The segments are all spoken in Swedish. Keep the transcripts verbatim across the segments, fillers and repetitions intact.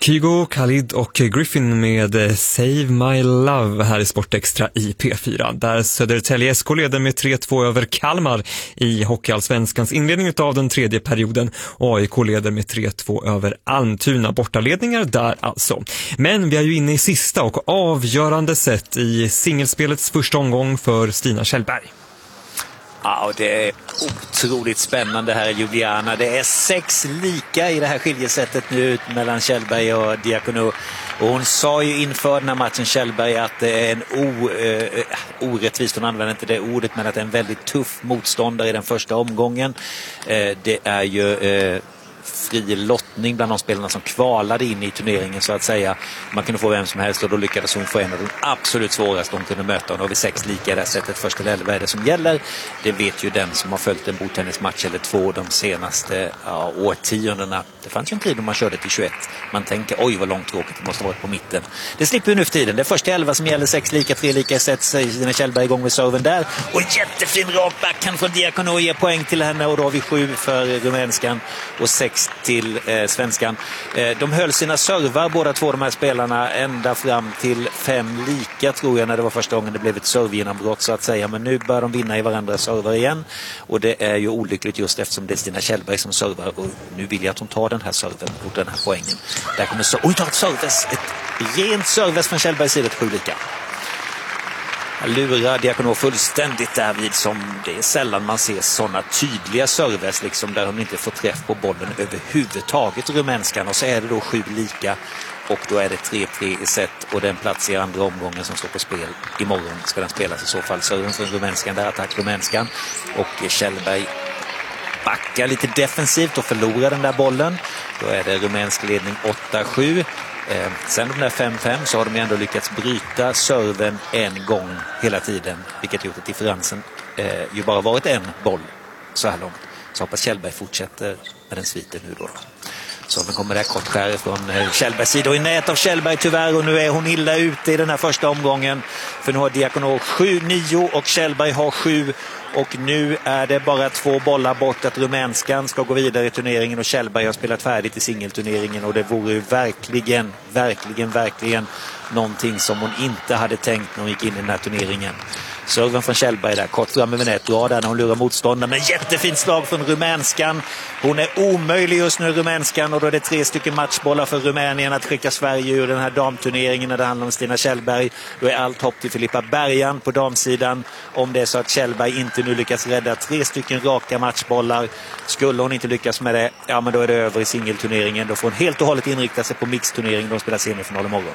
Kygo, Khalid och Griffin med Save My Love här i Sportextra i P fyra. Där Södertälje S K leder med tre två över Kalmar i Hockeyallsvenskans inledning av den tredje perioden. Och A I K leder med tre två över Almtuna. Bortaledningar där alltså. Men vi är ju inne i sista och avgörande set i singelspelets första omgång för Stina Kjellberg. Ja, och det är otroligt spännande här i Ljubljana. Det är sex lika i det här skiljesättet nu mellan Kjellberg och Diakono. Och hon sa ju inför den här matchen, Kjellberg, att det är en o, eh, orättvist, hon använder inte det ordet, men att det är en väldigt tuff motståndare i den första omgången. Eh, det är ju... Eh, fri lottning bland de spelarna som kvalade in i turneringen så att säga. Man kunde få vem som helst och då lyckades hon få en av de absolut svåraste hon kunde möta. Och då har vi sex lika i det här sättet. Först till elva är det som gäller. Det vet ju den som har följt en bordtennismatch eller två de senaste ja, årtiondena. Det fanns ju en tid då man körde till tjugoett. Man tänker, oj vad långt tråkigt, det måste ha varit på mitten. Det slipper ju nu för tiden. Det är först till elva som gäller, sex lika, tre lika i set. Stina Kjellberg igång med serven där. Och jättefin rak backhand från Diakono ger poäng till henne. Och då har vi sju för rumänskan och sex till eh, svenskan. Eh, de höll sina servar, båda två de här spelarna, ända fram till fem lika tror jag, när det var första gången det blev ett servegenombrott så att säga. Men nu börjar de vinna i varandras servar igen. Och det är ju olyckligt just eftersom det är Stina Kjellberg som servar. Och nu vill jag att hon tar den här serven och den här poängen. Där kommer så... Oj, tar ett service. Ett rent service från Kjellbergs sida till sju lika. Lurar Diakono fullständigt därvid, som det är sällan man ser sådana tydliga serves liksom, där hon inte får träff på bollen överhuvudtaget, rumänskan. Och så är det då sju lika och då är det tre tre i set och den plats i andra omgången som står på spel. Imorgon ska den spelas i så fall. Serven från rumänskan, där attack rumänskan och Kjellberg backar lite defensivt och förlorar den där bollen. Då är det rumänsk ledning åtta sju. Eh, sen de där fem fem så har de ändå lyckats bryta serven en gång hela tiden, vilket gjort att differensen eh, ju bara varit en boll så här långt. Så hoppas Kjellberg fortsätter med den sviten nu då. Så den kommer där kortskär från eh, Kjellbergs sida och i nät av Kjellberg tyvärr, och nu är hon illa ute i den här första omgången. För nu har Diakono sju nio och Kjellberg har sju. Och nu är det bara två bollar bort att rumänskan ska gå vidare i turneringen och Kjellberg har spelat färdigt i singelturneringen, och det vore ju verkligen, verkligen, verkligen någonting som hon inte hade tänkt när hon gick in i den här turneringen. Serven från Kjellberg där, kort fram över nät, bra där när hon lurar motståndaren, men jättefint slag från rumänskan. Hon är omöjlig just nu, rumänskan, och då är det tre stycken matchbollar för Rumänien att skicka Sverige ur den här damturneringen när det handlar om Stina Kjellberg. Då är allt hopp till Filippa Bergan på damsidan. Om det är så att Kjellberg inte nu lyckas rädda tre stycken raka matchbollar, skulle hon inte lyckas med det, ja men då är det över i singelturneringen. Då får hon helt och hållet inrikta sig på mixturneringen. De spelar semifinal imorgon.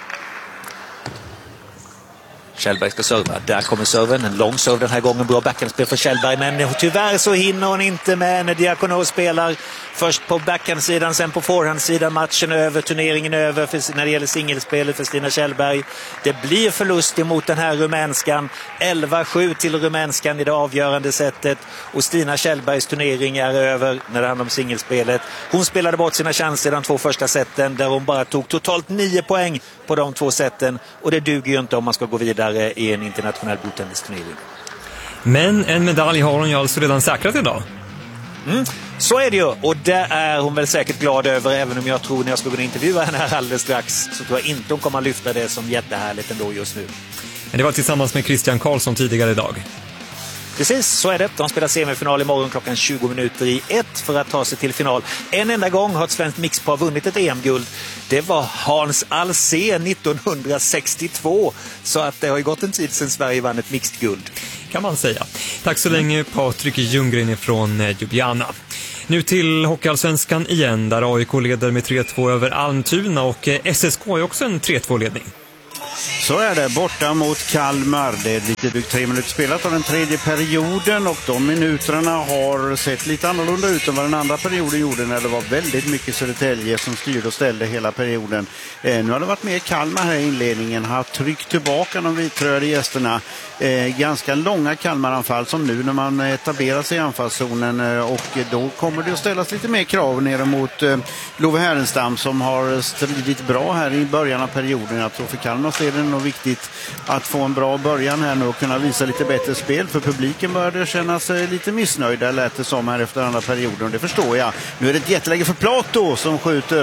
Kjellberg ska serva. Där kommer serven. En lång serve den här gången. Bra backhandspel för Kjellberg. Men tyvärr så hinner hon inte med när Diakono spelar. Först på backhandsidan, sen på forehandsidan. Matchen över, turneringen över för, när det gäller singelspelet för Stina Kjellberg. Det blir förlust emot den här rumänskan. elva sju till rumänskan i det avgörande sättet. Och Stina Kjellbergs turnering är över när det handlar om singelspelet. Hon spelade bort sina chanser i de två första sätten, där hon bara tog totalt nio poäng på de två sätten. Och det duger ju inte om man ska gå vidare i en internationell bordtennisturnering. Men en medalj har hon ju alltså redan säkrat idag. Mm, så är det ju, och det är hon väl säkert glad över, även om jag tror när jag ska gå och intervjua henne här alldeles strax så tror jag inte hon kommer att lyfta det som jättehärligt ändå just nu. Men det var tillsammans med Christian Karlsson tidigare idag. Precis, så är det. De spelar semifinal imorgon klockan tjugo minuter i ett för att ta sig till final. En enda gång har ett svenskt mixpar vunnit ett E M-guld. Det var Hans Alsén nittonhundrasextiotvå. Så att det har ju gått en tid sedan Sverige vann ett mixed guld, kan man säga. Tack så länge Patrik Ljunggren från Ljubljana. Nu till Hockeyallsvenskan igen, där A I K leder med tre två över Almtuna och S S K är också en tre två-ledning. Så är det, borta mot Kalmar. Det är lite drygt tre minuter spelat av den tredje perioden och de minuterna har sett lite annorlunda ut än vad den andra perioden gjorde, när det var väldigt mycket Södertälje som styrde och ställde hela perioden. Eh, nu har det varit mer Kalmar här i inledningen, har tryckt tillbaka de vitröda gästerna. Eh, ganska långa Kalmaranfall som nu när man etablerar sig i anfallszonen, eh, och då kommer det att ställas lite mer krav ner mot eh, Love Härenstam som har stridit bra här i början av perioden. Jag tror för Kalmar är det nog viktigt att få en bra början här nu och kunna visa lite bättre spel, för publiken började känna sig lite missnöjda, lät det som här efter andra perioden, och det förstår jag. Nu är det ett jätteläge för Plato som skjuter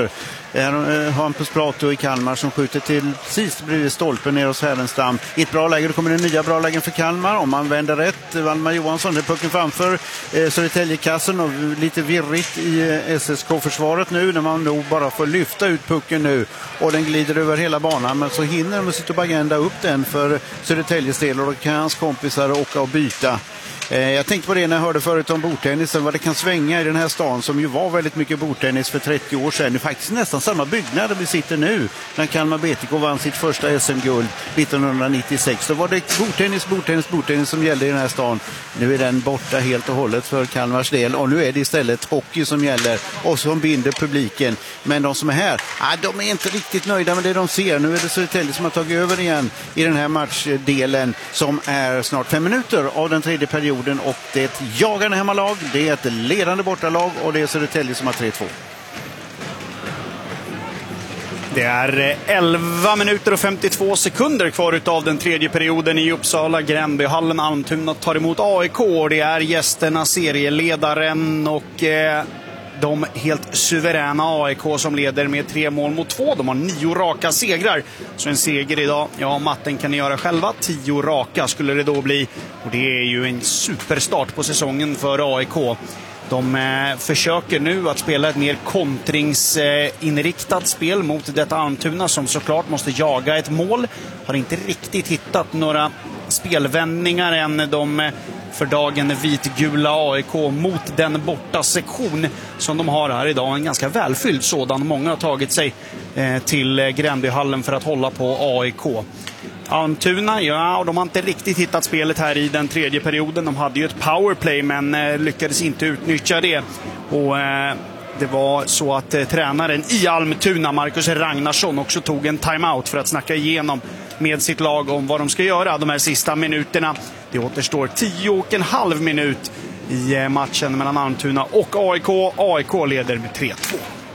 Här Hampus Plato i Kalmar som skjuter till precis bredvid stolpen ner hos Härenstam. I ett bra läge, då kommer det nya bra lägen för Kalmar. Om man vänder rätt, Valmar Johansson, det är pucken framför eh, Södertäljekassen och lite virrigt i eh, S S K-försvaret nu när man nog bara får lyfta ut pucken nu och den glider över hela banan, men så hinner de sitta och bagenda upp den för Södertäljes del och då kan hans kompisar åka och byta. Jag tänkte på det när jag hörde förut om bordtennisen, vad det kan svänga i den här stan som ju var väldigt mycket bordtennis för trettio år sedan. Det är faktiskt nästan samma byggnad där vi sitter nu när Kalmar B T K vann sitt första S M-guld nittonhundranittiosex. Då var det bordtennis, bordtennis, bordtennis som gällde i den här stan. Nu är den borta helt och hållet för Kalmars del och nu är det istället hockey som gäller och som binder publiken. Men de som är här, ah, de är inte riktigt nöjda med det de ser. Nu är det Södertälje som har tagit över igen i den här matchdelen som är snart fem minuter av den tredje perioden. Och det är ett jagande hemmalag, det är ett ledande bortalag och det är Södertälje som har tre två. Det är elva minuter och femtiotvå sekunder kvar utav den tredje perioden i Uppsala. Gränbyhallen Almtuna tar emot A I K. Det är gästerna, serieledaren och eh, de helt suveräna A I K som leder med tre mål mot två. De har nio raka segrar. Så en seger idag, ja, matten kan ni göra själva. Tio raka skulle det då bli. Och det är ju en superstart på säsongen för A I K. De eh, försöker nu att spela ett mer kontringsinriktat eh, spel mot detta Almtuna som såklart måste jaga ett mål. Har inte riktigt hittat några spelvändningar än de eh, för dagen vitgula A I K mot den borta sektion som de har här idag. En ganska välfylld sådan. Många har tagit sig eh, till Gränbyhallen för att hålla på A I K. Almtuna, ja, och de har inte riktigt hittat spelet här i den tredje perioden. De hade ju ett powerplay men eh, lyckades inte utnyttja det. Och eh, det var så att eh, tränaren i Almtuna, Marcus Ragnarsson, också tog en timeout för att snacka igenom med sitt lag om vad de ska göra de här sista minuterna. Det återstår tio och en halv minut i eh, matchen mellan Almtuna och A I K. A I K leder med tre två.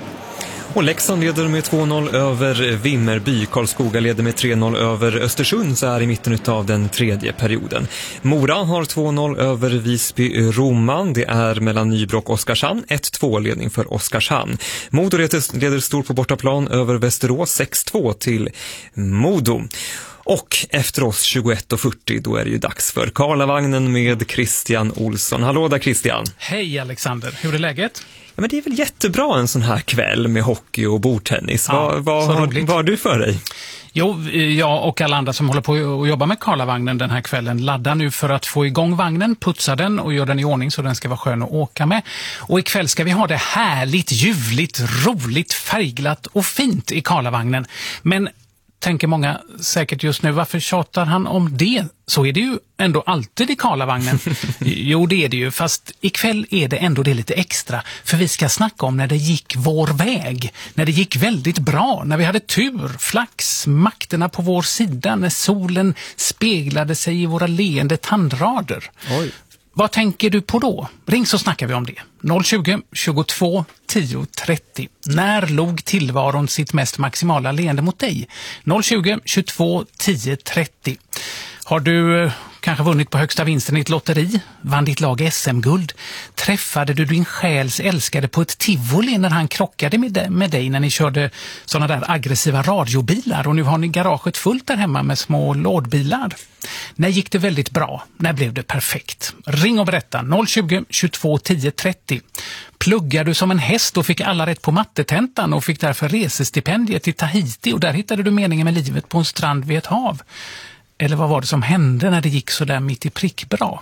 Och Leksand leder med två noll över Vimmerby. Karlskoga leder med tre noll över Östersund så här i mitten av den tredje perioden. Mora har två noll över Visby-Roman. Det är mellan Nybro och Oskarshamn. ett två ledning för Oskarshamn. Modo leder stor på bortaplan över Västerås. sex två till Modo. Och efter oss tjugoett och fyrtio, då är det ju dags för Karlavagnen med Christian Olsson. Hallå där Christian. Hej Alexander, hur är läget? Ja, men det är väl jättebra en sån här kväll med hockey och bordtennis. Ja, vad, vad, har, vad har du för dig? Jo, jag och alla andra som håller på att jobba med Karlavagnen den här kvällen laddar nu för att få igång vagnen, putsa den och göra den i ordning så den ska vara skön att åka med. Och ikväll ska vi ha det härligt, ljuvligt, roligt, färgglatt och fint i Karlavagnen. Men tänker många säkert just nu, varför tjatar han om det? Så är det ju ändå alltid i Karlavagnen. Jo, det är det ju, fast ikväll är det ändå det lite extra. För vi ska snacka om när det gick vår väg. När det gick väldigt bra, när vi hade tur, flax, makterna på vår sida, när solen speglade sig i våra leende tandrader. Oj. Vad tänker du på då? Ring så snackar vi om det. noll tjugo, tjugotvå, tio, trettio. När låg tillvaron sitt mest maximala leende mot dig? noll tjugo, tjugotvå, tio, trettio. Har du kanske vunnit på högsta vinsten i ett lotteri? Vann ditt lag S M-guld? Träffade du din själs älskade på ett tivoli när han krockade med, med dig när ni körde såna där aggressiva radiobilar och nu har ni garaget fullt där hemma med små lådbilar? När gick det väldigt bra? När blev det perfekt? Ring och berätta noll tjugo, tjugotvå, tio, trettio. Pluggar du som en häst och fick alla rätt på mattetentan och fick därför resestipendiet till Tahiti och där hittade du meningen med livet på en strand vid ett hav? Eller vad var det som hände när det gick så där mitt i prick bra?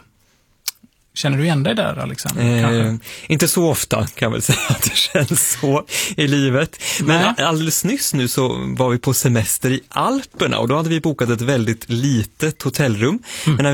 Känner du igen dig där, Alexander? Eh, inte så ofta kan jag väl säga att det känns så i livet. Men Nej. alldeles nyss nu så var vi på semester i Alperna och då hade vi bokat ett väldigt litet hotellrum. Mm. Men när